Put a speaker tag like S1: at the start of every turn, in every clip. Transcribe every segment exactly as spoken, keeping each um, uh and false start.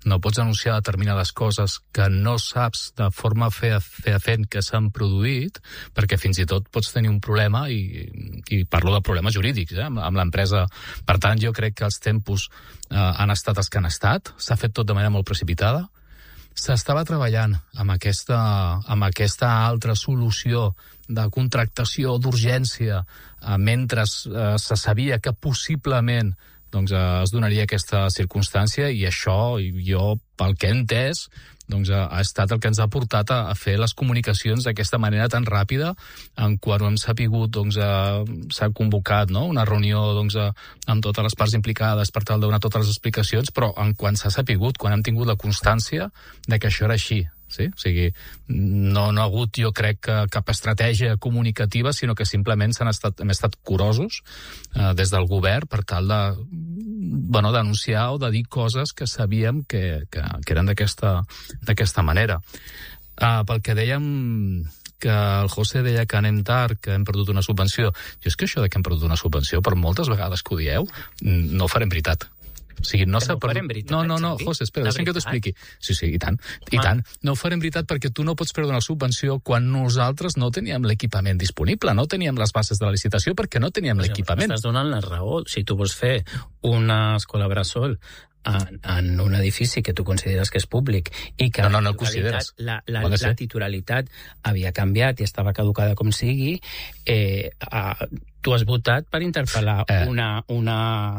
S1: no pots anunciar determinades coses que no saps de forma fefaent que s'han produït, perquè fins i tot pots tenir un problema, i, i parlo de problemes jurídics eh, amb, amb l'empresa. Per tant, jo crec que els tempos eh, han estat els que han estat, s'ha fet tot de manera molt precipitada, s'estava treballant amb aquesta, amb aquesta altra solució de contractació d'urgència eh, mentre eh, se sabia que possiblement doncs, eh, es donaria aquesta circumstància, i això, jo, pel que he entès, doncs, ha, ha estat el que ens ha portat a, a fer les comunicacions d'aquesta manera tan ràpida, en quan ho hem sapigut, doncs, eh, s'ha convocat no? una reunió doncs, eh, amb totes les parts implicades per tal de donar totes les explicacions, però en quan s'ha sapigut, quan hem tingut la constància de que això era així. Sí? O sigui, no, no ha hagut, jo crec, que cap estratègia comunicativa, sinó que simplement s'han estat, hem estat curosos eh, des del govern per tal de, bueno, d'anunciar o de dir coses que sabíem que, que, que eren d'aquesta manera. Uh, pel que dèiem que el José deia que anem tard, que hem perdut una subvenció. Jo és que això de que hem perdut una subvenció, per moltes vegades que ho dieu, no ho farem veritat. O sigui, no s'ha perdut...
S2: Veritat,
S1: no, no, no, José, espera, deixa'm que t'ho expliqui. Sí, sí, i tant, i tant. No ho farem veritat perquè tu no pots perdre una subvenció quan nosaltres no teníem l'equipament disponible, no teníem les bases de la licitació perquè no teníem l'equipament.
S2: Estàs donant la raó. Si tu vols fer una escola bressol en, en un edifici que tu consideres que és públic i que
S1: no, no, no consideres.
S2: La, la, la titularitat havia canviat i estava caducada com sigui, eh, a, tu has votat per interpel·lar eh. una, una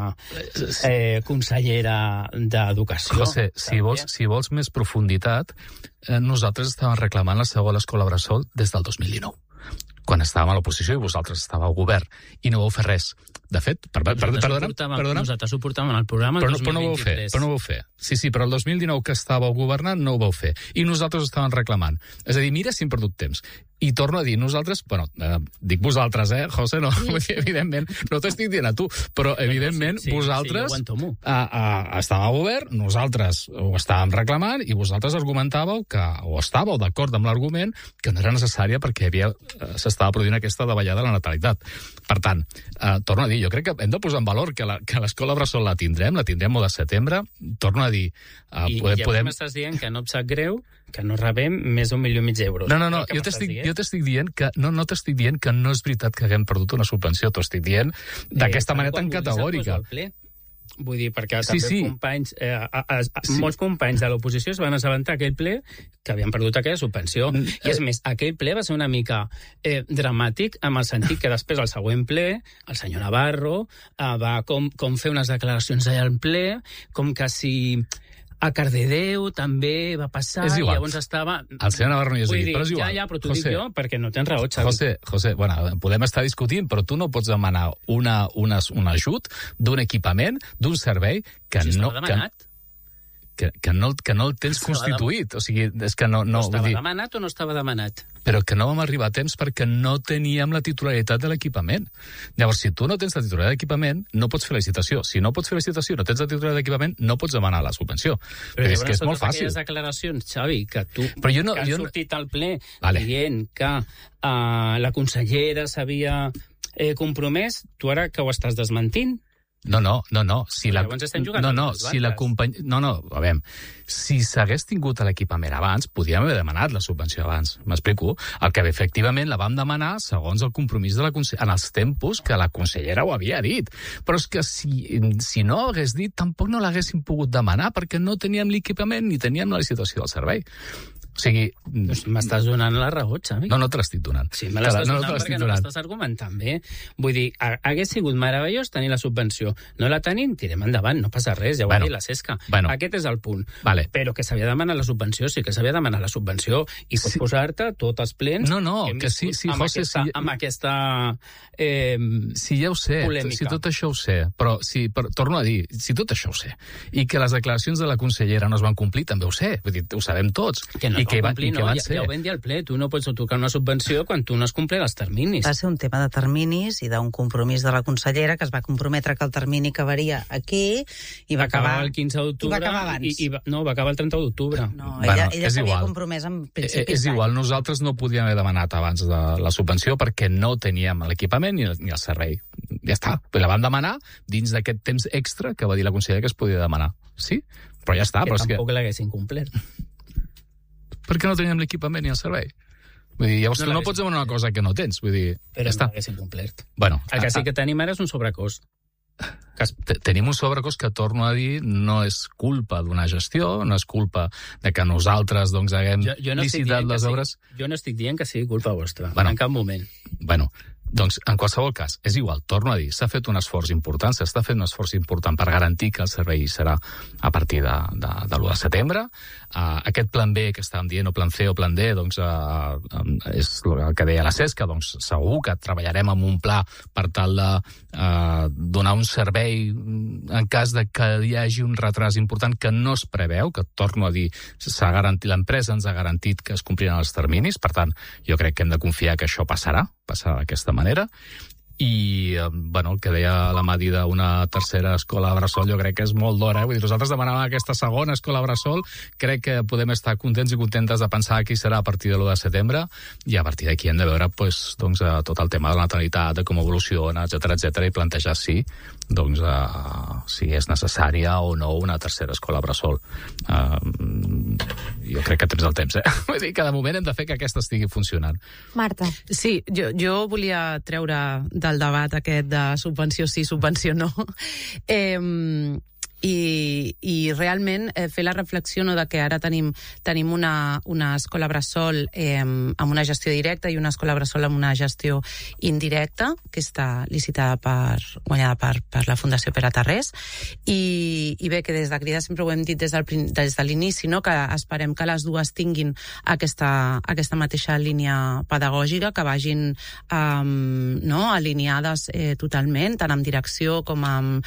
S2: eh, consellera d'Educació.
S1: José, si vols, si vols més profunditat, eh, nosaltres estàvem reclamant la segona escola bressol des del dos mil dinou, quan estàvem a l'oposició i vosaltres estàveu al govern, i no vau fer res. De fet, per, per,
S2: nosaltres
S1: perdona,
S2: portàvem,
S1: perdona.
S2: Nosaltres ho portàvem al programa el
S1: però,
S2: dos mil vint-i-tres.
S1: Però no, ho vau fer, però no ho vau fer. Sí, sí, però el dos mil dinou que estàveu governant no ho vau fer. I nosaltres estàvem reclamant. És a dir, mira si hem perdut temps. I torno a dir, nosaltres, bueno, eh, dic vosaltres, eh, José, no, evidentment, no t'estic dient a tu, però evidentment
S2: sí, sí,
S1: vosaltres
S2: sí, sí,
S1: a, a, estàveu al govern, nosaltres ho estàvem reclamant i vosaltres argumentàveu que, o estàveu d'acord amb l'argument que no era necessària perquè havia, eh, s'estava produint aquesta davallada de la natalitat. Per tant, eh, torno a dir, jo crec que hem de posar en valor que, la, que l'escola bressol la tindrem, la tindrem al de setembre, torno a dir... Eh,
S2: I
S1: podem,
S2: ja
S1: podem...
S2: m'estàs dient que no em sap greu que no rebem més d'un milió i mig d'euros.
S1: No, no, no, jo t'estic, jo t'estic dient que no, no t'estic dient que no és veritat que haguem perdut una subvenció, t'ho estic dient d'aquesta eh, manera tan categòrica.
S2: Vull dir, perquè
S1: sí,
S2: també
S1: sí.
S2: companys, eh, a, a, a,
S1: sí.
S2: molts companys de l'oposició es van assabentar aquell ple que havien perdut aquella subvenció. Mm, I és més, aquell ple va ser una mica eh, dramàtic, amb el sentit que després, al següent ple, el senyor Navarro eh, va com, com fer unes declaracions allà al ple, com que si... A Cardedeu també va passar, i llavors estava...
S1: El senyor Navarro no hi és aquí, però és igual.
S2: Ja, ja, però t'ho dic jo, perquè no tens raó, Xavi.
S1: José, José, bueno, podem estar discutint, però tu no pots demanar una, una, un ajut d'un equipament, d'un servei que
S2: si
S1: no...
S2: estava demanat.
S1: Que, que, no, que no el tens estava constituït. De... O sigui, és que no... No,
S2: no estava
S1: dir...
S2: demanat o no estava demanat?
S1: Però que no vam arribar a temps perquè no teníem la titularitat de l'equipament. Llavors, si tu no tens la titularitat d'equipament, no pots fer la licitació. Si no pots fer la licitació, no tens la titularitat d'equipament, no pots demanar la subvenció.
S2: Però
S1: és que és molt fàcil.
S2: Aquelles declaracions, Xavi, que tu
S1: però jo no,
S2: que has
S1: jo no...
S2: sortit al ple
S1: vale.
S2: dient que uh, la consellera s'havia eh, compromès, tu ara que ho estàs desmentint?
S1: No, no, no, no. Si la...
S2: Llavors estem jugant
S1: no, no, si la company... No, no, a veure, si s'hagués tingut l'equipament abans, podríem haver demanat la subvenció abans, m'explico? El que efectivament la vam demanar segons el compromís de la consellera, en els tempos que la consellera ho havia dit. Però és que si, si no hagués dit, tampoc no l'haguéssim pogut demanar, perquè no teníem l'equipament ni teníem la licitació del servei. O sigui...
S2: Pues m'estàs donant la raó, Xavi.
S1: No, no te l'estic donant.
S2: Sí, me l'estàs
S1: no,
S2: donant
S1: no
S2: perquè no l'estàs argumentant bé. Vull dir, hagués sigut meravellós tenir la subvenció. No la tenim, tirem endavant, no passa res, ja ho
S1: bueno,
S2: ha dit la Cesca.
S1: Bueno,
S2: Aquest és el punt.
S1: Vale.
S2: Però que s'havia demanat la subvenció, sí que s'havia demanat la subvenció, i pots sí. posar-te tots els plens...
S1: No, no, que, que sí, sí,
S2: amb
S1: José...
S2: Aquesta,
S1: sí,
S2: amb aquesta eh,
S1: sí, ja ho sé,
S2: polèmica.
S1: Si tot això ho sé, però, si, però torno a dir, si tot això ho sé, i que les declaracions de la consellera no es van complir, també ho sé, vull dir, ho sabem tots.
S2: Que no
S1: i
S2: es van complir,
S1: i que
S2: no,
S1: van
S2: ja, ja ho vam dir al ple, tu no pots tocar una subvenció quan tu no has complert els terminis.
S3: Va ser un tema de terminis i d'un compromís de la consellera que es va comprometre que el termini acabaria aquí i va, va acabar...
S2: el quinze d'octubre.
S3: I va acabar abans.
S2: I, i va, no, va acabar el trenta d'octubre.
S3: No,
S1: bueno,
S3: ella, ella s'havia compromès en principis
S1: d'any. És igual, nosaltres no podíem haver demanat abans de la subvenció perquè no teníem l'equipament ni, ni el servei. Ja està, la vam demanar dins d'aquest temps extra que va dir la consellera que es podia demanar. Sí? Però ja està.
S2: Que
S1: però és
S2: tampoc
S1: que...
S2: l'haguessin complert.
S1: Per què no teníem l'equipament ni el servei? Vull dir, llavors
S2: No
S1: tu no pots demanar una cosa que no tens. Vull dir,
S2: Però
S1: ja
S2: no
S1: està.
S2: l'haguessin complert.
S1: Bueno,
S2: El que
S1: a-
S2: sí que tenim ara és un sobrecost. Que es...
S1: Te- Tenim un sobrecost que, torno a dir, no és culpa d'una gestió, no és culpa de que nosaltres doncs, haguem
S2: jo, jo no estic
S1: licitat
S2: dient que
S1: les
S2: sigui-
S1: obres.
S2: Jo no estic dient que sigui culpa vostra,
S1: Bueno.
S2: en cap moment.
S1: Bueno, doncs, en qualsevol cas, és igual, torno a dir, s'ha fet un esforç important, s'està fent un esforç important per garantir que el servei serà a partir de, de, de l'u de setembre. Uh, aquest plan B que estàvem dient, o plan C o plan D, doncs, uh, um, és el que deia la Cesca, doncs segur que treballarem amb un pla per tal de uh, donar un servei en cas de que hi hagi un retras important que no es preveu, que, torno a dir, s'ha garantit, l'empresa ens ha garantit que es compliran els terminis, per tant, jo crec que hem de confiar que això passarà, passarà d'aquesta manera. I, eh, bueno, el que deia la Madi d'una tercera escola bressol, jo crec que és molt d'hora. Eh? Vull dir, nosaltres demanàvem aquesta segona escola bressol, crec que podem estar contents i contentes de pensar qui serà a partir de l'u de setembre, i a partir d'aquí hem de veure pues, doncs, eh, tot el tema de la natalitat, de com evoluciona, etcètera, etcètera, i plantejar si, doncs, eh, si és necessària o no una tercera escola bressol. Eh, jo crec que tens el temps, eh? Vull dir que de moment hem de fer que aquesta estigui funcionant.
S4: Marta.
S3: Sí, jo, jo volia treure del debat aquest de subvenció sí, subvenció no. Eh, i, i realment eh, fer la reflexió no, de que ara tenim, tenim una, una escola bressol eh, amb una gestió directa i una escola bressol amb una gestió indirecta, que està licitada per, guanyada per, per la Fundació Pere Tarrés, i, i bé, que des de Crida sempre ho hem dit des, del, des de l'inici, no, que esperem que les dues tinguin aquesta, aquesta mateixa línia pedagògica, que vagin um, no, alineades eh, totalment, tant amb direcció com amb,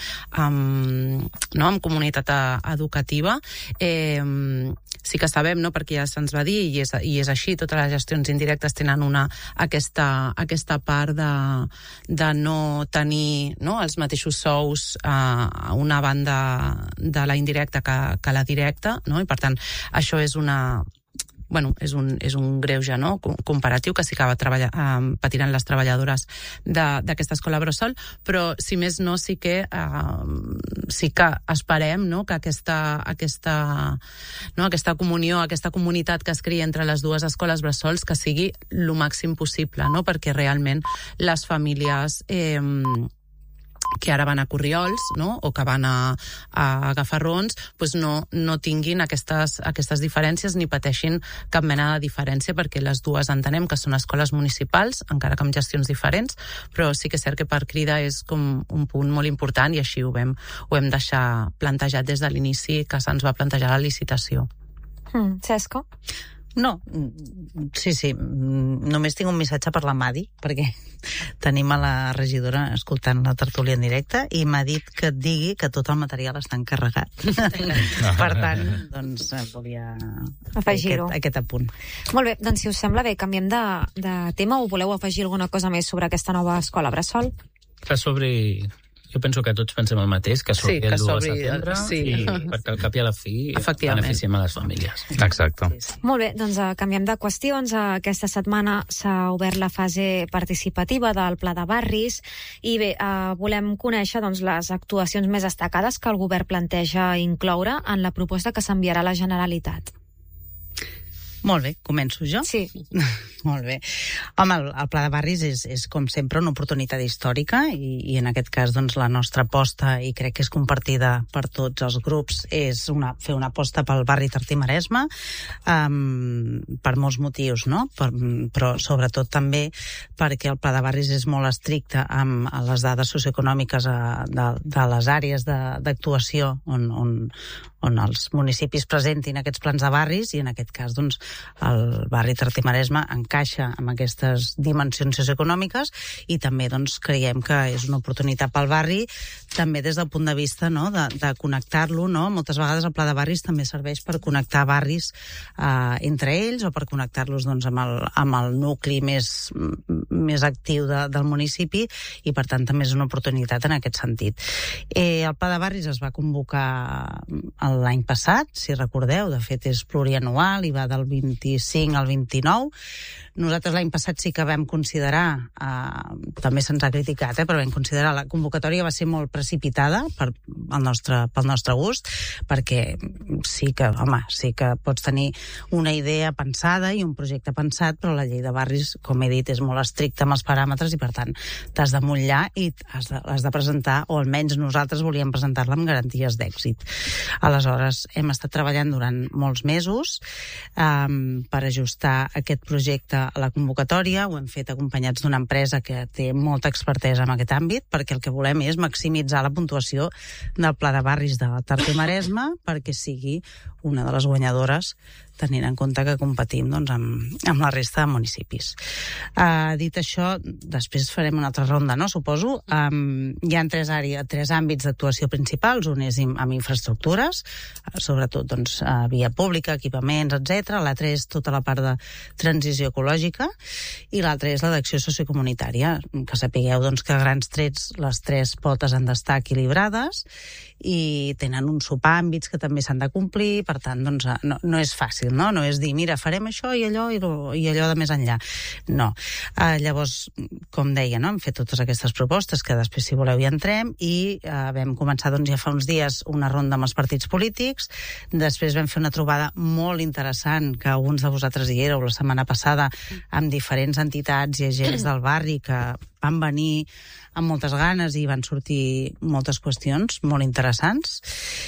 S3: amb no, amb comunitat educativa. Eh, sí que sabem, no, perquè ja se'ns va dir, i és, i és així, totes les gestions indirectes tenen una, aquesta, aquesta part de, de no tenir no, els mateixos sous a una banda de la indirecta que, que la directa, no? I per tant, això és una... bueno, és un, és un greuge no? comparatiu que sí que treballa, eh, patiran les treballadores d'aquesta escola bressol, però si més no sí que eh, sí que esperem no? que aquesta, aquesta, no? aquesta comunió, aquesta comunitat que es cria entre les dues escoles bressols que sigui el màxim possible, no? Perquè realment les famílies eh, que ara van a Corriols, no? O que van a, a Gafarrons, pues no, no tinguin aquestes, aquestes diferències ni pateixin cap mena de diferència, perquè les dues entenem que són escoles municipals, encara que amb gestions diferents, però sí que és cert que per Crida és com un punt molt important i així ho vam, ho hem deixar plantejat des de l'inici que se'ns va plantejar la licitació.
S4: Mm, Cesca?
S3: No, sí, sí, només tinc un missatge per la Madi, perquè tenim a la regidora escoltant la tertúlia en directe i m'ha dit que et digui que tot el material està encarregat. Per tant, doncs, volia
S4: afegir-ho.
S3: Aquest, aquest apunt.
S4: Molt bé, doncs si us sembla bé, canviem de, de tema o voleu afegir alguna cosa més sobre aquesta nova escola bressol?
S2: Que sobre... Jo penso que tots pensem el mateix, que s'obri sí, el l'u de setembre
S3: sí.
S2: i perquè al cap i a la fi beneficiem a les famílies.
S1: Exacte.
S3: Sí, sí.
S4: Molt bé, doncs uh, canviem de qüestions. Uh, aquesta setmana s'ha obert la fase participativa del Pla de Barris i bé, uh, volem conèixer doncs, les actuacions més destacades que el govern planteja incloure en la proposta que s'enviarà a la Generalitat.
S3: Molt bé, començo jo?
S4: Sí.
S3: Molt bé. Home, el, el Pla de Barris és, és com sempre, una oportunitat històrica i, i en aquest cas, doncs, la nostra aposta, i crec que és compartida per tots els grups, és una, fer una aposta pel barri Tartí-Maresme, um, per molts motius, no? Per, però sobretot també perquè el Pla de Barris és molt estricte amb les dades socioeconòmiques a, de, de les àrees d'actuació on, on, on els municipis presentin aquests plans de barris, i en aquest cas, doncs, el barri Tartí-Maresme encaixa amb aquestes dimensions socioeconòmiques i també doncs, creiem que és una oportunitat pel barri, també des del punt de vista no, de, de connectar-lo. No? Moltes vegades el Pla de Barris també serveix per connectar barris eh, entre ells o per connectar-los doncs, amb, el, amb el nucli més, més actiu de, del municipi, i per tant també és una oportunitat en aquest sentit. Eh, el Pla de Barris es va convocar el
S5: l'any passat, si recordeu, de fet és plurianual i va del vint-i-cinc al vint-i-nou. Nosaltres l'any passat sí que vam considerar, eh, també se'ns ha criticat, eh, però vam considerar la convocatòria va ser molt precipitada per, el nostre, pel nostre gust, perquè sí que, home, sí que pots tenir una idea pensada i un projecte pensat, però la llei de barris, com he dit, és molt estricta amb els paràmetres i, per tant, t'has de mullar i has de, has de presentar, o almenys nosaltres volíem presentar-la amb garanties d'èxit. Aleshores, hem estat treballant durant molts mesos um, per ajustar aquest projecte a la convocatòria. Ho hem fet acompanyats d'una empresa que té molta expertesa en aquest àmbit, perquè el que volem és maximitzar la puntuació del Pla de Barris de Tàrrega i Maresme perquè sigui una de les guanyadores, tenint en compte que competim doncs, amb, amb la resta de municipis. Uh, dit això, després farem una altra ronda, no? Suposo. Um, hi ha tres, àrees, tres àmbits d'actuació principals. Un és amb infraestructures, sobretot doncs, uh, via pública, equipaments, etcètera. L'altre és tota la part de transició ecològica i l'altre és la d'acció sociocomunitària. Que sapigueu doncs, que a grans trets les tres potes han d'estar equilibrades i tenen uns subàmbits que també s'han de complir, per tant, doncs, no, no és fàcil, no? No és dir, mira, farem això i allò i, lo, i allò de més enllà. No. Uh, llavors, com deia, no? Hem fet totes aquestes propostes, que després, si voleu, hi entrem, i uh, vam començar doncs, ja fa uns dies una ronda amb els partits polítics, després vam fer una trobada molt interessant, que alguns de vosaltres hi éreu la setmana passada, amb diferents entitats i agents del barri que van venir amb moltes ganes i van sortir moltes qüestions molt interessants.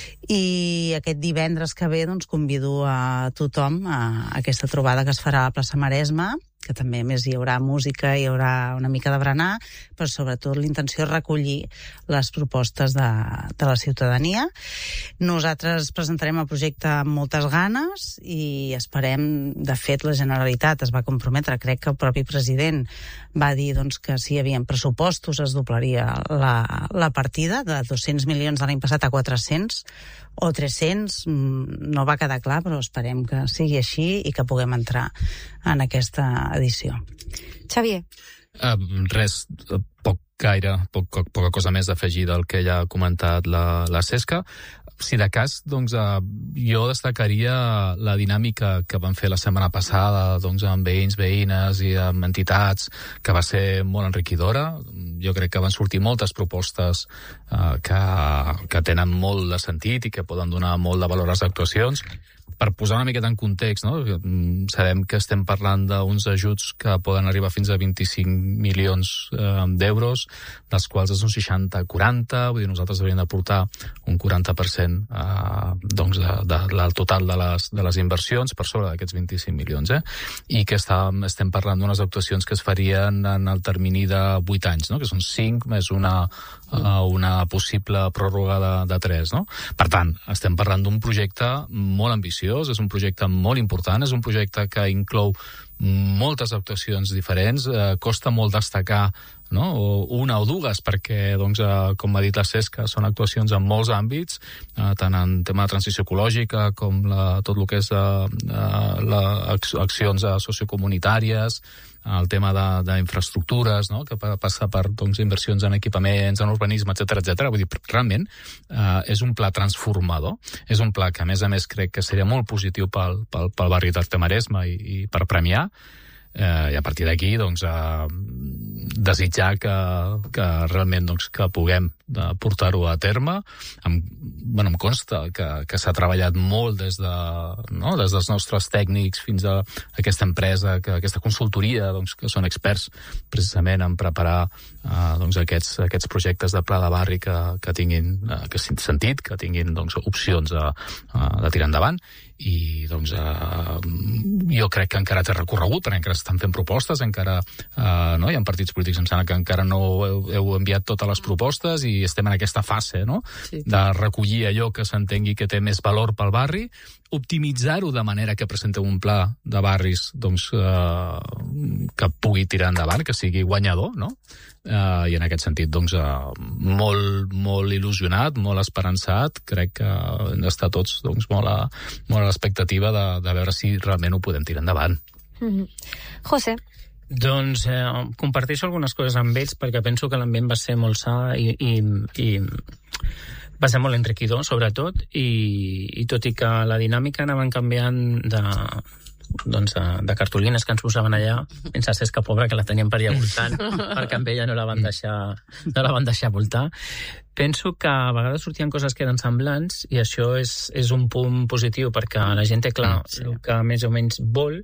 S5: I aquest divendres que ve doncs, convido a tothom a aquesta trobada que es farà a la plaça Maresme, que també més hi haurà música, hi haurà una mica de berenar, però sobretot l'intenció és recollir les propostes de, de la ciutadania. Nosaltres presentarem el projecte amb moltes ganes i esperem, de fet, la Generalitat es va comprometre, crec que el propi president va dir doncs, que si hi havia pressupostos es doblaria la, la partida de dos-cents milions de l'any passat a quatre-cents o tres-cents, no va quedar clar, però esperem que sigui així i que puguem entrar en aquesta edició.
S4: Xavier.
S1: Uh, res, poc gaire, poc, poca cosa més d'afegir del que ja ha comentat la, la Cesca. Si de cas, doncs, uh, jo destacaria la dinàmica que van fer la setmana passada doncs, amb veïns, veïnes i amb entitats, que va ser molt enriquidora. Jo crec que van sortir moltes propostes uh, que, que tenen molt de sentit i que poden donar molt de valor a les actuacions. Per posar una miqueta en context, no? Sabem que estem parlant d'uns ajuts que poden arribar fins a vint-i-cinc milions eh, d'euros, dels quals és un seixanta quaranta, vull dir, nosaltres hauríem d'aportar un quaranta per cent eh, doncs de, de, del total de les, de les inversions per sobre d'aquests vint-i-cinc milions, eh? I que està, estem parlant d'unes actuacions que es farien en el termini de vuit anys, no? Que són cinc més una, eh, una possible pròrroga de, de tres, no? Per tant, estem parlant d'un projecte molt ambiciós, és un projecte molt important, és un projecte que inclou moltes actuacions diferents, eh, costa molt destacar, no? una o dues, perquè, doncs, eh, com ha dit la Cesca, són actuacions en molts àmbits, eh, tant en tema de transició ecològica com la, tot el que és eh, la, accions sociocomunitàries, el tema d'infraestructures, no? Que passa per doncs, inversions en equipaments, en urbanisme, etcètera, etcètera. Vull dir, realment eh, és un pla transformador, és un pla que, a més a més, crec que seria molt positiu pel, pel, pel barri de Tàrrega i Maresme i, i per premiar. Eh, i a partir d'aquí doncs, eh, desitjar que, que realment doncs, que puguem de portar-ho a terme. Em, bueno, em consta que, que s'ha treballat molt des, de, no? des dels nostres tècnics fins a aquesta empresa, que, aquesta consultoria, doncs, que són experts precisament en preparar eh, doncs, aquests, aquests projectes de pla de barri que, que tinguin eh, que sentit, que tinguin doncs, opcions a, a, de tirar endavant. I doncs eh, jo crec que encara té recorregut, perquè encara estan fent propostes, encara eh, no? Hi ha partits polítics, em sembla que encara no heu, heu enviat totes les propostes i estem en aquesta fase, no? Sí. De recollir allò que s'entengui que té més valor pel barri, optimitzar-ho de manera que presenteu un pla de barris doncs, eh, que pugui tirar endavant, que sigui guanyador, no? Uh, i en aquest sentit doncs, uh, molt, molt il·lusionat, molt esperançat, crec que hem d'estar tots doncs, molt, a, molt a l'expectativa de, de veure si realment ho podem tirar endavant.
S4: Mm-hmm. José?
S2: Doncs eh, comparteixo algunes coses amb ells perquè penso que l'ambient va ser molt sa i, i, i Va ser molt enriquidor, sobretot, i, i tot i que la dinàmica anaven canviant de, doncs de, de cartolines que ens posaven allà, sense ser que pobra, que la teníem per allà voltant, perquè amb ella no la van deixar, no la van deixar voltar. Penso que a vegades sortien coses que eren semblants, i això és, és un punt positiu, perquè la gent té clar sí. el que més o menys vol,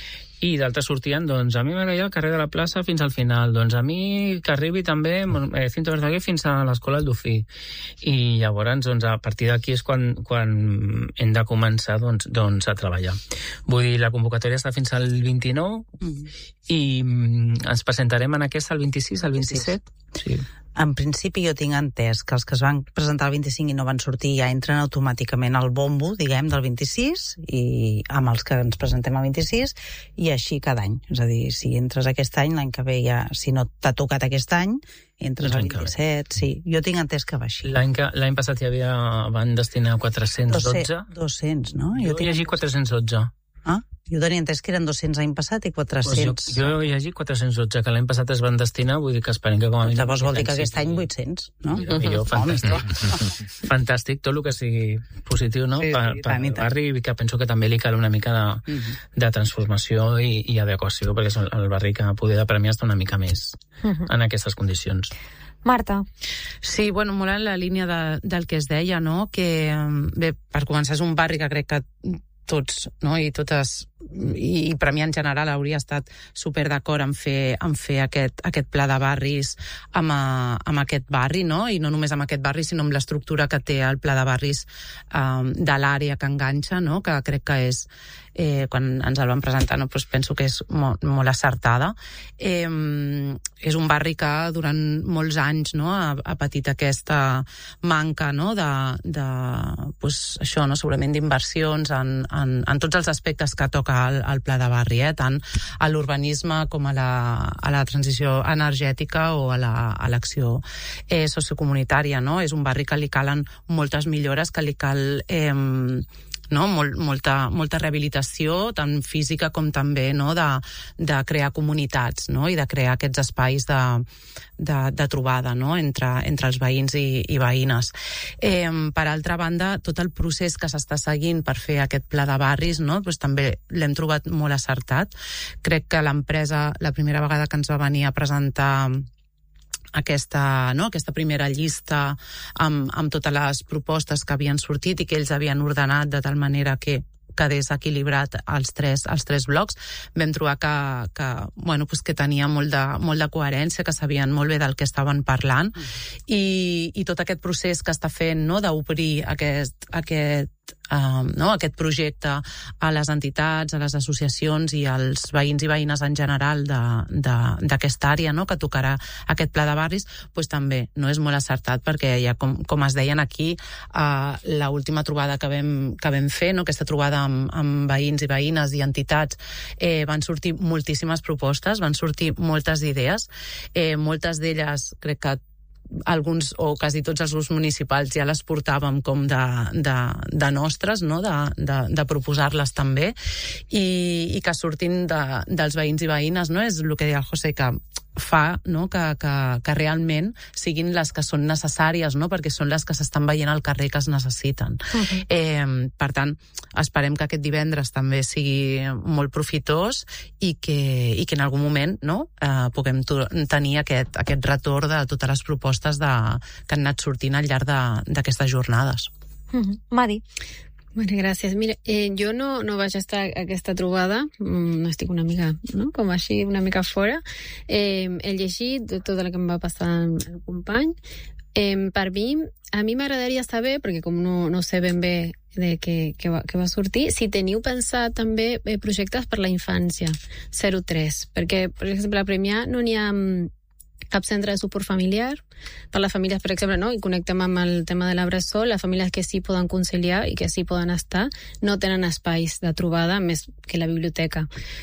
S2: i d'altres sortien, doncs, a mi m'agradaria el carrer de la plaça fins al final, doncs a mi que arribi també eh, Cinto Verdaguer fins a l'escola del Dofí. I llavors, doncs, a partir d'aquí és quan, quan hem de començar doncs, doncs, a treballar. Vull dir, la convocatòria està fins al vint-i-nou mm. i mm, ens presentarem en aquesta el vint-i-sis, el vint-i-set. Sí.
S5: En principi jo tinc entès que els que es van presentar el vint-i-cinc i no van sortir ja entren automàticament al bombo, diguem, del vint-i-sis, i amb els que ens presentem al vint-i-sis, i així cada any. És a dir, si entres aquest any, l'any que ve ja, si no t'ha tocat aquest any, entres al vint-i-set, sí. Jo tinc entès que va així.
S2: L'any, que, l'any passat hi havia, van destinar quatre-cents dotze.
S5: dos-cents, no?
S2: Jo, jo he llegit quatre-cents dotze.
S5: Ah, jo tenia entès que eren dos-cents l'any passat i quatre-cents.
S2: Pues jo, jo he llegit quatre-cents dotze, que l'any passat es van destinar, vull dir que esperem que com a mínim...
S5: Llavors vol dir que aquest any vuit-cents, no?
S2: Millor, millor, fantàstic. Fantàstic, tot el que sigui positiu, no?
S5: Sí,
S2: per,
S5: sí,
S2: per
S5: tant,
S2: el barri, que penso que també li cal una mica de, uh-huh. de transformació i, i adequació, perquè és el barri que poder de premiar està una mica més uh-huh. en aquestes condicions.
S4: Marta.
S3: Sí, bueno, molt en la línia de, del que es deia, no? Que, bé, per començar, és un barri que crec que tots, no? I totes, i, i Premià en general hauria estat super d'acord en fer, en fer aquest, aquest pla de barris amb, a, amb aquest barri, no? I no només amb aquest barri, sinó amb l'estructura que té el pla de barris um, de l'àrea que enganxa, no? Que crec que és, eh, quan ens el van presentar, no? Pues penso que és molt, molt acertada. Eh, és un barri que durant molts anys, no? ha, ha patit aquesta manca, no? de, de pues, això, no? Segurament d'inversions en, en, en tots els aspectes que toca el, el pla de barri, eh? Tant a l'urbanisme com a la, a la transició energètica o a l'acció la, eh, sociocomunitària, no? És un barri que li calen moltes millores, que li cal eh, no? Mol, molta, molta rehabilitació, tant física com també, no? de, de crear comunitats, no? I de crear aquests espais de, de, de trobada, no? entre, entre els veïns i, i veïnes. Eh, per altra banda, tot el procés que s'està seguint per fer aquest pla de barris, no? Pues també l'hem trobat molt acertat. Crec que l'empresa, la primera vegada que ens va venir a presentar aquesta, no? aquesta primera llista amb, amb totes les propostes que havien sortit i que ells havien ordenat de tal manera que quedés equilibrat els tres, els tres blocs, vam trobar que, que, bueno, pues que tenia molt de, molt de coherència, que sabien molt bé del que estaven parlant, mm. i, i tot aquest procés que està fent, no? d'obrir aquest, aquest Um, no? aquest projecte a les entitats, a les associacions i als veïns i veïnes en general d'aquesta àrea, no? que tocarà aquest pla de barris, pues també no és molt acertat, perquè ja com, com es deien aquí, uh, l'última trobada que vam, que vam fer, no? aquesta trobada amb, amb veïns i veïnes i entitats, eh, van sortir moltíssimes propostes, van sortir moltes idees, eh, moltes d'elles crec que alguns o quasi tots els grups municipals ja les portàvem com de, de, de nostres, no? de, de, de proposar-les també, i, i que surtin de, dels veïns i veïnes, no? És el que deia el José, que fa, no? que, que, que realment siguin les que són necessàries, no? perquè són les que s'estan veient al carrer que es necessiten. Uh-huh. Eh, per tant, esperem que aquest divendres també sigui molt profitós i que, i que en algun moment, no? eh, puguem tenir aquest, aquest retorn de totes les propostes de, que han anat sortint al llarg d'aquestes jornades.
S4: Uh-huh. Madi.
S6: Bueno, gràcies. Mira, eh, jo no, no vaig estar a aquesta trobada, mm, no estic una mica, no? com així, una mica fora. Eh, he llegit tot el que em va passar el company. Eh, per mi, a mi m'agradaria saber, perquè com no, no sé ben bé de què, què, va, què va sortir, si teniu pensat també eh, projectes per la infància, zero tres, perquè, per exemple, a Premià no n'hi ha cap centre de suport familiar per les famílies, per exemple, no? I connectem amb el tema de la bressol, les famílies que sí poden conciliar i que sí poden estar, no tenen espais de trobada més que la biblioteca.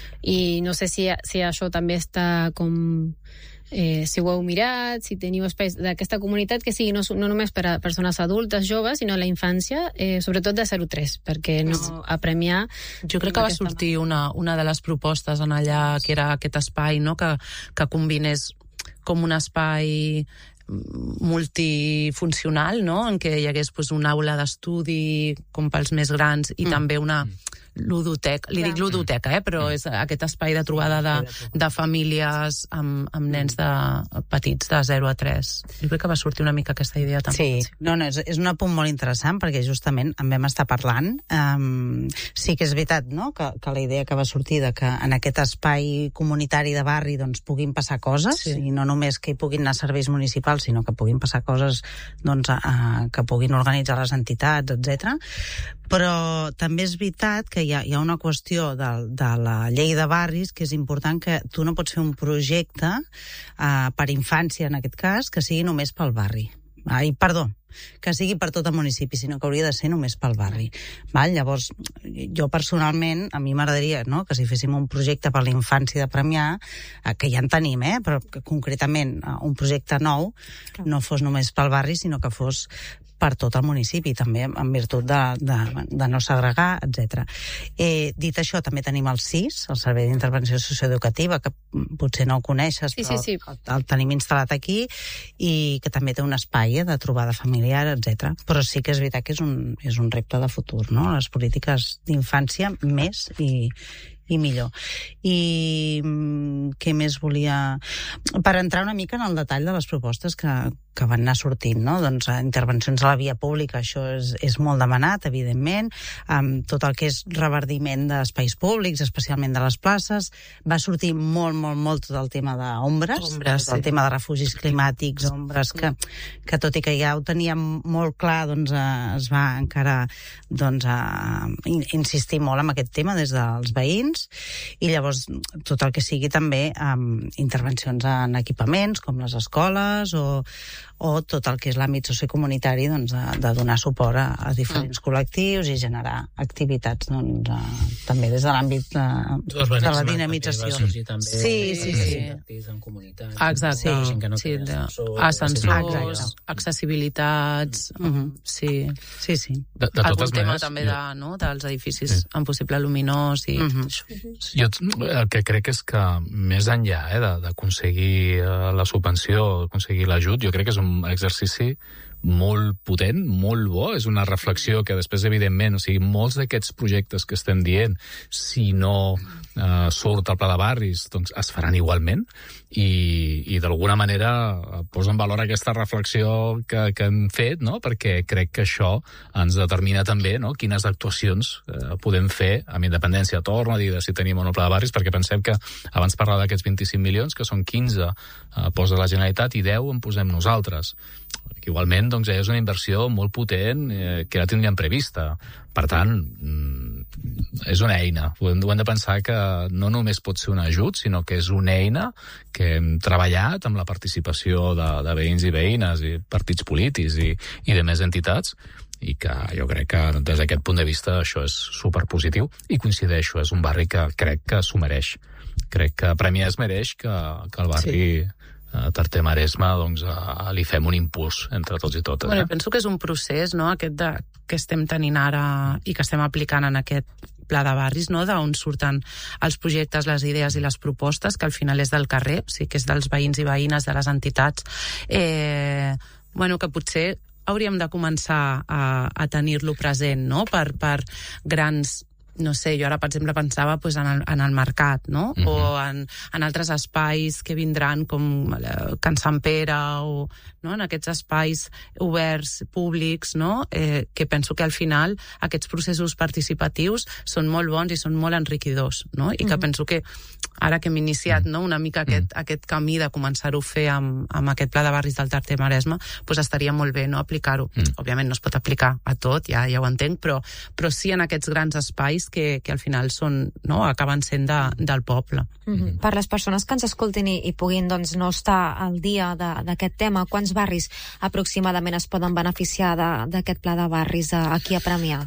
S6: I no sé si, si això també està com... Eh, si ho heu mirat, si teniu espais d'aquesta comunitat que sigui no, no només per a persones adultes, joves, sinó a la infància, eh, sobretot de zero tres, perquè no a Premià...
S3: Jo crec que va sortir una, una de les propostes en allà, que era aquest espai, no? que, que combinés com un espai multifuncional, no?, en què hi hagués pues, una aula d'estudi com pels més grans i mm. també una ludoteca, li dic ludoteca, eh? Però és aquest espai de trobada de, de famílies amb, amb nens de, petits de zero a tres. Jo crec que va sortir una mica aquesta idea també.
S5: Sí, no, no, és, és un apunt molt interessant perquè justament en vam estar parlant. Um, sí que és veritat, no?, que, que la idea que va sortir de que en aquest espai comunitari de barri doncs, puguin passar coses, sí. i no només que hi puguin anar serveis municipals, sinó que puguin passar coses doncs, a, que puguin organitzar les entitats, etcètera. Però també és veritat que hi ha, hi ha una qüestió de, de la llei de barris que és important, que tu no pots fer un projecte eh, per infància, en aquest cas, que sigui només pel barri. Ai, perdó, que sigui per tot el municipi, sinó que hauria de ser només pel barri. Val? Llavors, jo personalment, a mi m'agradaria, no?, que si féssim un projecte per la infància de Premià, eh, que ja en tenim, eh?, però que concretament eh, un projecte nou no fos només pel barri, sinó que fos per tot el municipi, també en virtut de, de, de no segregar, etcètera. Eh, dit això, també tenim el S I S, el Servei d'Intervenció Socioeducativa, que potser no el coneixes,
S6: sí,
S5: però
S6: sí, sí.
S5: El, el tenim instal·lat aquí, i que també té un espai eh, de trobada familiar, etcètera. Però sí que és veritat que és un, és un repte de futur, no?, les polítiques d'infància més i, i millor. I què més volia... Per entrar una mica en el detall de les propostes que, que van anar sortint, no? Doncs intervencions a la via pública, això és, és molt demanat, evidentment, amb tot el que és reverdiment d'espais públics, especialment de les places. Va sortir molt, molt, molt tot el tema d'ombres,
S3: Ombres,
S5: el
S3: sí.
S5: tema de refugis climàtics, ombres, que, que tot i que ja ho teníem molt clar, doncs eh, es va encara doncs, eh, insistir molt en aquest tema des dels veïns, i llavors tot el que sigui també amb intervencions en equipaments com les escoles o, o tot el que és l'àmbit sociocomunitari doncs, de, de donar suport a, a diferents col·lectius i generar activitats doncs, a, també des de l'àmbit de, de la dinamització.
S2: També,
S5: sí, sí, sí.
S2: En comunitat.
S3: Exacte.
S2: No? Sí. Que no
S3: sí,
S2: ascensor,
S3: ascensors, accessibilitats... Mm -hmm. Sí.
S5: Sí, sí.
S1: De, de
S3: Algun
S1: totes
S3: tema
S1: maneres,
S3: també
S1: jo...
S3: de, no, dels edificis
S1: Sí.
S3: amb possible luminós i
S5: Mm-hmm.
S3: tot això.
S1: Jo el que crec és que més enllà eh, d'aconseguir eh, la subvenció, aconseguir l'ajut, jo crec que és un exercici molt potent, molt bo, és una reflexió que després, evidentment, o sigui, molts d'aquests projectes que estem dient, si no eh, surt al pla de barris, doncs es faran igualment, i, i d'alguna manera poso en valor aquesta reflexió que, que hem fet, no?, perquè crec que això ens determina també, no?, quines actuacions eh, podem fer amb independència. Torno a dir de si tenim o no pla de barris, perquè pensem que abans parlava d'aquests vint-i-cinc milions, que són quinze eh, posa la Generalitat i deu en posem nosaltres. Igualment, doncs, és una inversió molt potent eh, que ja tindríem prevista. Per tant, mm, és una eina. Ho hem, ho hem de pensar que no només pot ser un ajut, sinó que és una eina que hem treballat amb la participació de, de veïns i veïnes i partits polítics i, i de més entitats, i que jo crec que des d'aquest punt de vista això és superpositiu, i coincideixo, és un barri que crec que s'ho mereix. Crec que Premià es mereix que, que el barri... Sí. Tarter-Maresme, doncs, a, li fem un impuls entre tots i totes.
S3: Bueno,
S1: eh?
S3: penso que és un procés, no?, aquest de, que estem tenint ara i que estem aplicant en aquest pla de barris, no?, d'on surten els projectes, les idees i les propostes, que al final és del carrer, o sigui, que és dels veïns i veïnes, de les entitats. Eh, bueno, que potser hauríem de començar a, a tenir-lo present, no?, per, per grans... no sé, jo ara, per exemple, pensava pues, en, el, en el mercat, no? Uh-huh. O en, en altres espais que vindran com eh, Can Sant Pere o no? En aquests espais oberts, públics, no? Eh, que penso que al final aquests processos participatius són molt bons i són molt enriquidors, no? I que uh-huh. penso que ara que hem iniciat no? una mica aquest, uh-huh. aquest camí de començar-ho a fer amb, amb aquest pla de barris del Tarter-Maresme, pues estaria molt bé no? aplicar-ho. Uh-huh. Òbviament no es pot aplicar a tot, ja, ja ho entenc, però, però sí en aquests grans espais que, que al final són, no, acaben sent de, del poble.
S4: Mm-hmm. Per les persones que ens escoltin i, i puguin doncs, no estar al dia d'aquest tema, quants barris aproximadament es poden beneficiar d'aquest pla de barris aquí a Premià?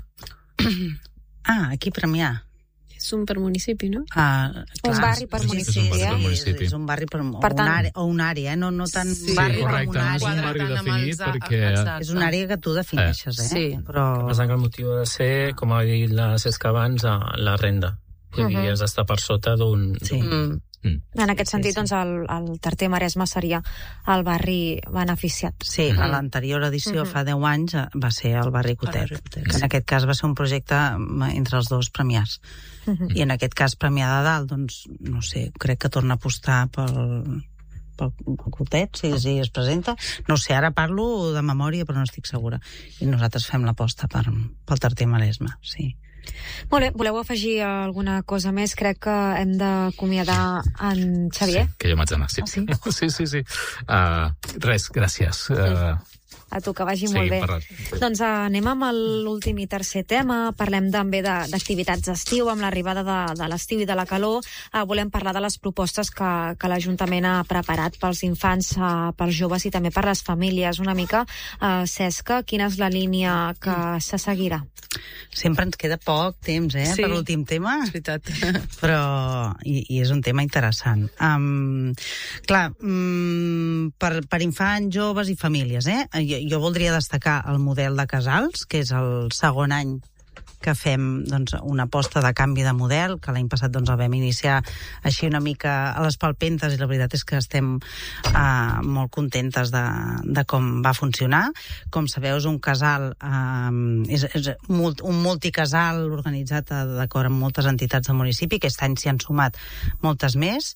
S5: Ah, aquí a Premià.
S6: És un per municipi, no?
S5: Ah, clar,
S4: un barri per municipi.
S1: És un barri per municipi.
S5: És, és un barri per,
S4: per tant,
S5: una àrea, o una àrea, eh? no, no tant
S1: sí,
S5: barri
S1: correcte,
S5: com una
S1: és un
S5: àrea.
S1: barri definit perquè...
S3: Exacte.
S5: És una àrea que tu defineixes, eh?
S3: Sí.
S5: Però...
S2: El que passa que el motiu ha de ser, com ha dit la Cesc abans, la renda. Vull dir,
S4: Uh-huh.
S2: has d'estar per sota d'un
S5: Sí.
S3: Mm.
S4: Mm. En aquest sentit, sí, sí. doncs, el, el Tarter Maresme seria el barri beneficiat.
S5: Sí, a l'anterior edició, mm-hmm. fa deu anys, va ser el barri Cotet, que en aquest cas va ser un projecte entre els dos premiats. Mm-hmm. I en aquest cas, Premià de Dalt, doncs, no sé, crec que torna a apostar pel... pel Cotet, si, si es presenta. No sé, ara parlo de memòria, però no estic segura. I nosaltres fem l'aposta per, pel Tarter Maresme, sí.
S4: Molt bé, voleu afegir alguna cosa més? Crec que hem d'acomiadar en Xavier.
S1: Sí, que jo m'haig d'anar, sí.
S4: Oh, sí?
S1: sí, sí, sí. Uh, res, gràcies. Uh,
S4: A tu, que vagi molt bé.
S1: Parlant.
S4: Doncs uh, anem amb l'últim i tercer tema. Parlem també d'activitats d'estiu, amb l'arribada de, de l'estiu i de la calor. Uh, volem parlar de les propostes que, que l'Ajuntament ha preparat pels infants, uh, pels joves i també per les famílies. Una mica, uh, Cesca, quina és la línia que se seguirà?
S5: Sempre ens queda poc temps, eh, sí, per l'últim tema.
S3: És veritat.
S5: Però, i, i és un tema interessant. Um, clar, um, per, per infants, joves i famílies, eh? Jo, jo voldria destacar el model de Casals, que és el segon any que fem doncs, una aposta de canvi de model, que l'any passat doncs, el vam iniciar així una mica a les palpentes, i la veritat és que estem uh, molt contentes de, de com va funcionar. Com sabeu, és un casal, uh, és, és un multicasal organitzat d'acord amb moltes entitats del municipi, que aquest any s'hi han sumat moltes més,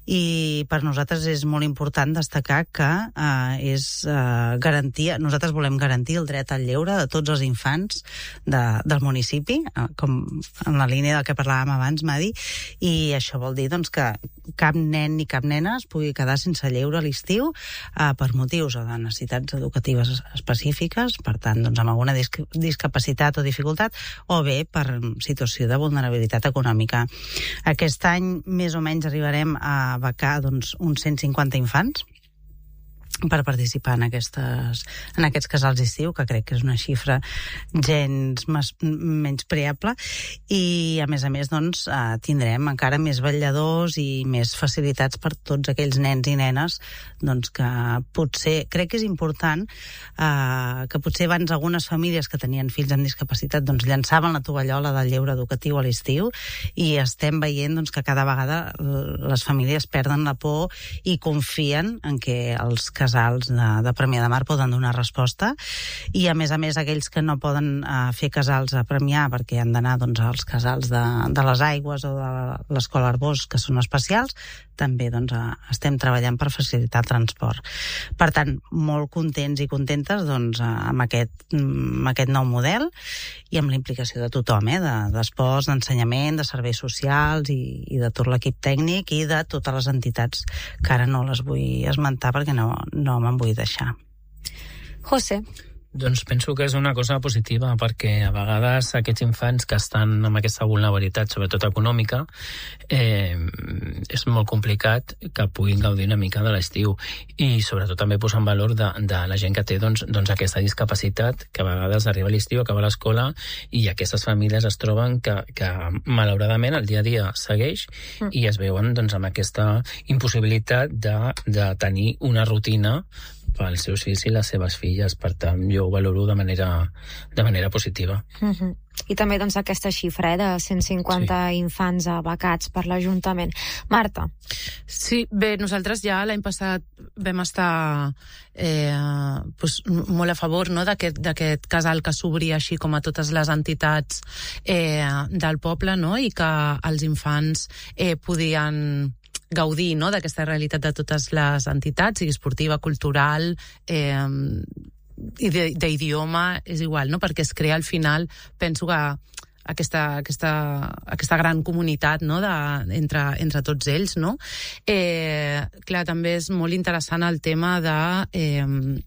S5: i per nosaltres és molt important destacar que uh, és uh, garantia, nosaltres volem garantir el dret al lleure de tots els infants de, del municipi, com en la línia del que parlàvem abans, Madi, i això vol dir doncs, que cap nen ni cap nena es pugui quedar sense lleure a l'estiu eh, per motius o de necessitats educatives específiques, per tant, doncs, amb alguna disc discapacitat o dificultat, o bé per situació de vulnerabilitat econòmica. Aquest any, més o menys, arribarem a becar doncs, uns cent cinquanta infants per participar en, aquestes, en aquests casals d'estiu, que crec que és una xifra gens mes, menyspreable, i a més a més doncs, eh, tindrem encara més vetlladors i més facilitats per tots aquells nens i nenes doncs, que potser, crec que és important eh, que potser abans algunes famílies que tenien fills amb discapacitat doncs, llançaven la tovallola del lleure educatiu a l'estiu, i estem veient doncs, que cada vegada les famílies perden la por i confien en que els casals de, de Premià de Mar poden donar resposta, i a més a més aquells que no poden uh, fer casals a Premià perquè han d'anar doncs, als casals de, de les Aigües o de l'Escola Arbós, que són especials, també doncs, uh, estem treballant per facilitar el transport. Per tant, molt contents i contentes doncs, uh, amb, aquest, amb aquest nou model i amb la implicació de tothom, eh, d'esports, d'ensenyament, de serveis socials i, i de tot l'equip tècnic i de totes les entitats que ara no les vull esmentar perquè no, no me'n vull deixar.
S4: José.
S2: Doncs penso que és una cosa positiva, perquè a vegades aquests infants que estan amb aquesta vulnerabilitat, sobretot econòmica, eh, és molt complicat que puguin gaudir una mica de l'estiu, i sobretot també posar en valor de, de la gent que té doncs, doncs aquesta discapacitat, que a vegades arriba a l'estiu, acaba l'escola, i aquestes famílies es troben que, que malauradament el dia a dia segueix mm. i es veuen doncs, amb aquesta impossibilitat de, de tenir una rutina pels seus fills i les seves filles. Per tant, jo ho valoro de manera, de manera positiva.
S4: Mm-hmm. I també doncs, aquesta xifra eh, de cent cinquanta sí. infants becats per l'Ajuntament. Marta.
S3: Sí, bé, nosaltres ja l'any passat vam estar eh, pues, molt a favor no, d'aquest casal que s'obria així com a totes les entitats eh, del poble, no, i que els infants eh, podien gaudir no, d'aquesta realitat de totes les entitats, sigui esportiva, cultural, eh, i d'idioma, és igual, no? Perquè es crea al final, penso que aquesta, aquesta, aquesta gran comunitat no? de, entre, entre tots ells. No? Eh, clar, també és molt interessant el tema de... Eh,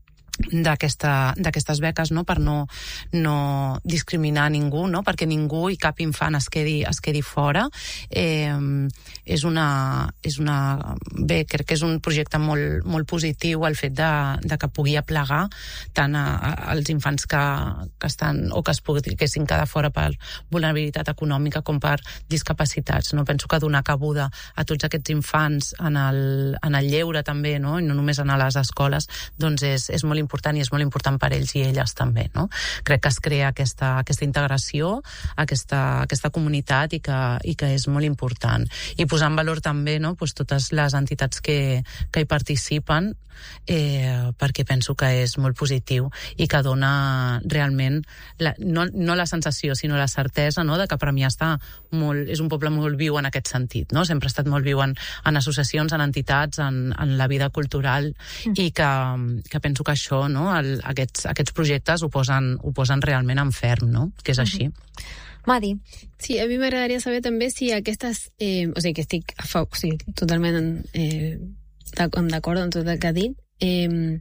S3: d'aquestes beques, no? Per no, no discriminar ningú, no? Perquè ningú i cap infant es quedi, es quedi fora. Eh, és una, és una... Bé, crec que és un projecte molt, molt positiu el fet de, de que pugui aplegar tant a, a, als infants que, que estan o que es poguessin quedar fora per vulnerabilitat econòmica com per discapacitats. No? Penso que donar cabuda a tots aquests infants en el, en el lleure també, no? I no només en les escoles, doncs és, és molt important important i és molt important per ells i elles també, no? Crec que es crea aquesta, aquesta integració, aquesta, aquesta comunitat i que, i que és molt important. I posar en valor també, no, pues, totes les entitats que, que hi participen, eh, perquè penso que és molt positiu i que dona realment la, no, no la sensació, sinó la certesa, no, de que Premià està molt, és un poble molt viu en aquest sentit, no? Sempre ha estat molt viu en, en associacions, en entitats, en, en la vida cultural, mm. i que, que penso que això, no, el, aquests, aquests projectes ho posen, ho posen realment en ferm, no? Que és així.
S4: Mm-hmm. Madi.
S6: Sí, a mi m'agradaria saber també si aquestes... Eh, o sigui, que estic a fa, o sigui, totalment eh, d'acord amb tot el que ha dit. Eh,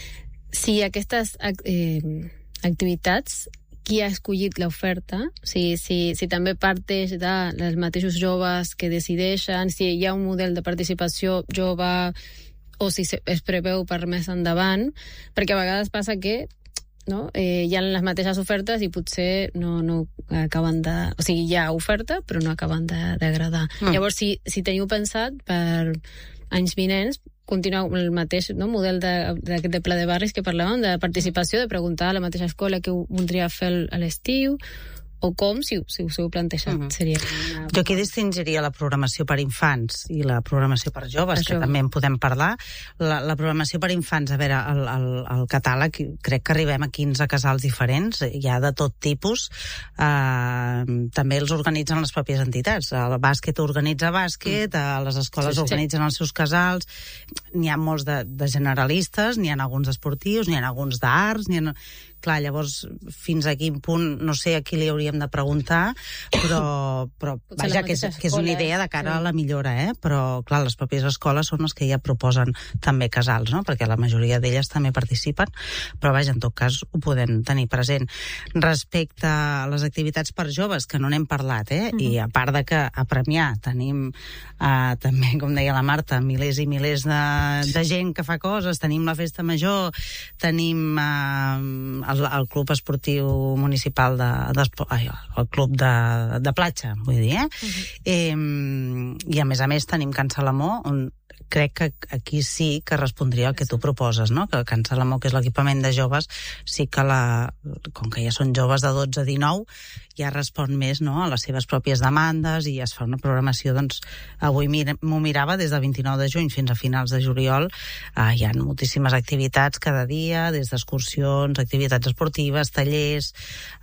S6: si aquestes eh, activitats, qui ha escollit l'oferta, si, si, si també parteix dels mateixos joves que decideixen, si hi ha un model de participació jove o si es preveu per més endavant, perquè a vegades passa que no? Eh, hi ha les mateixes ofertes i potser no, no acaben de... O sigui, hi ha oferta, però no acaben d'agradar. Mm. Llavors, si, si teniu pensat per anys vinents continuar el mateix, no, model d'aquest de, de pla de barris que parlàvem, de participació, de preguntar a la mateixa escola què voldria fer a l'estiu, o com, si, si us heu plantejat, uh-huh. seria... Una...
S5: Jo aquí distingiria la programació per infants i la programació per joves, Això. que també en podem parlar. La, la programació per infants, a veure, el, el, el catàleg, crec que arribem a quinze casals diferents, hi ha de tot tipus. Uh, també els organitzen les pròpies entitats. El bàsquet organitza bàsquet, mm. les escoles sí, sí, organitzen sí. els seus casals, n'hi ha molts de, de generalistes, n'hi ha alguns esportius, n'hi ha alguns d'arts, n'hi ha... Clar, llavors, fins a quin punt, no sé a qui li hauríem de preguntar, però, però vaja, que és, que és una idea de cara sí. a la millora, eh? Però, clar, les pròpies escoles són les que ja proposen també casals, no? Perquè la majoria d'elles també participen, però, vaja, en tot cas, ho podem tenir present. Respecte a les activitats per joves, que no n'hem parlat, eh? Uh-huh. I a part de que a Premià tenim eh, també, com deia la Marta, milers i milers de, de gent que fa coses, tenim la festa major, tenim... Eh, El, el club esportiu municipal de, de ai, el club de, de platja, vull dir, eh? Uh-huh. eh? I a més a més tenim Can Salamó, on crec que aquí sí que respondria el que tu proposes, no? Que Can Salamó, que és l'equipament de joves, sí que la, com que ja són joves de dotze a dinou, ja respon més, no?, a les seves pròpies demandes i es fa una programació, doncs, avui m'ho mirava des del vint-i-nou de juny fins a finals de juliol, eh, hi ha moltíssimes activitats cada dia, des d'excursions, activitats esportives, tallers,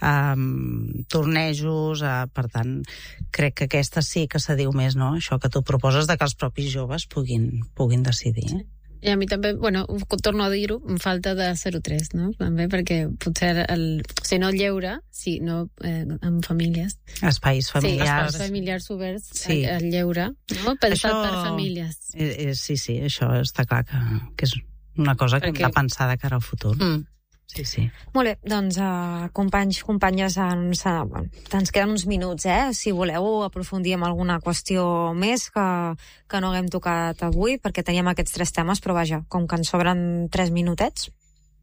S5: eh, tornejos, eh, per tant, crec que aquesta sí que se diu més, no?, això que tu proposes de que els propis joves puguin, puguin decidir.
S6: Sí. I a mi també, bueno, torno a dir-ho, em falta de zero tres, no? També perquè potser, el, o sigui, no lleure, sí, no eh, amb famílies.
S5: Espais familiars.
S6: Sí, espais familiars oberts,
S5: sí.
S6: al lleure, no? Pensat
S5: això,
S6: per famílies.
S5: Eh, eh, sí, sí, això està clar que, que és una cosa que perquè... hem de pensar de cara al futur. Mm. Sí, sí.
S4: Molt bé, doncs, uh, companys, companyes, ens, uh, ens queden uns minuts, eh? Si voleu aprofundir en alguna qüestió més que, que no haguem tocat avui, perquè teníem aquests tres temes, però vaja, com que ens sobren tres minutets,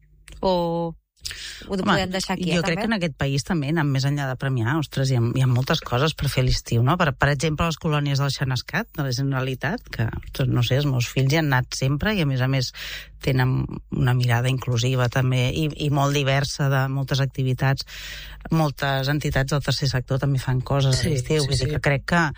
S4: o... Ho
S5: Home,
S4: podem deixar aquí,
S5: jo
S4: eh,
S5: crec
S4: també?
S5: que en aquest país també, anant més enllà de Premià, ostres, hi ha, hi ha moltes coses per fer l'estiu, no? Per, per exemple, les colònies del Xenescat, de la Generalitat, que, no sé, els meus fills hi han anat sempre i, a més a més, tenen una mirada inclusiva també i, i molt diversa de moltes activitats. Moltes entitats del tercer sector també fan coses
S2: sí,
S5: a l'estiu,
S2: sí,
S5: vull
S2: sí.
S5: dir que crec que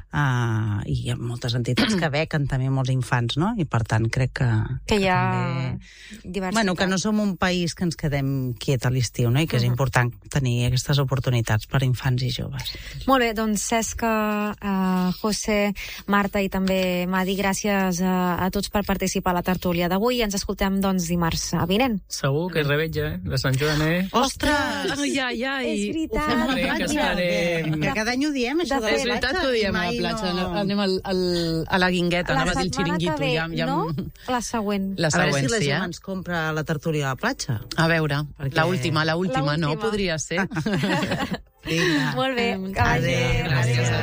S5: Uh, i hi ha moltes entitats que bequen també molts infants, no? I per tant crec que...
S4: Que hi ha
S5: també...
S4: diversitat.
S5: Bueno, que no som un país que ens quedem quiet a l'estiu, no? I que és uh-huh. important tenir aquestes oportunitats per infants i joves.
S4: Molt bé, doncs Cesc, uh, José, Marta i també Madi, gràcies a, a tots per participar a la tertúlia d'avui i ens escoltem doncs dimarts vinent.
S2: Segur que és revetja, eh? De Sant Joan, eh?
S5: Ostres!
S3: Ai, ai, ai!
S4: És veritat!
S2: Ho fem bé, que estarem...
S5: Que cada any ho diem, això de,
S4: de
S5: la
S3: És veritat que ho diem a la platja,
S5: no...
S3: anem al, al, a la guingueta,
S4: La
S3: anava a dir el
S4: setmana que
S3: xiringuito.
S4: ve,
S3: Ja, ja...
S4: no? La següent.
S3: La
S5: A veure
S3: següent,
S5: si la
S3: sí,
S5: gent
S3: eh?
S5: ens compra la tertúlia a la platja.
S3: A veure,
S5: Perquè-
S3: la última, la última, no
S4: L'última.
S3: podria ser.
S5: Vinga.
S4: Molt bé, que vagi
S2: Adéu,
S4: bé.
S2: gràcies.
S4: Adéu.